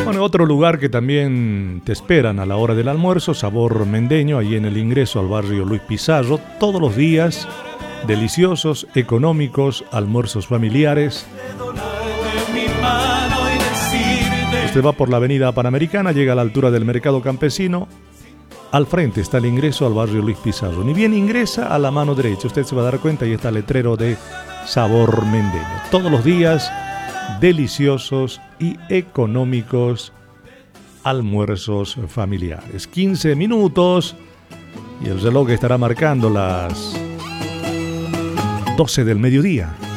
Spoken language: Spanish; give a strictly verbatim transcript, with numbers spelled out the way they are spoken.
Bueno, otro lugar que también te esperan a la hora del almuerzo, Sabor Mendeño, ahí en el ingreso al barrio Luis Pizarro, todos los días, deliciosos, económicos, almuerzos familiares. Usted va por la avenida Panamericana, llega a la altura del Mercado Campesino, al frente está el ingreso al barrio Luis Pizarro. Ni bien ingresa, a la mano derecha, usted se va a dar cuenta, ahí está el letrero de Sabor Mendeño. Todos los días, deliciosos y económicos almuerzos familiares. quince minutos y el reloj estará marcando las doce del mediodía.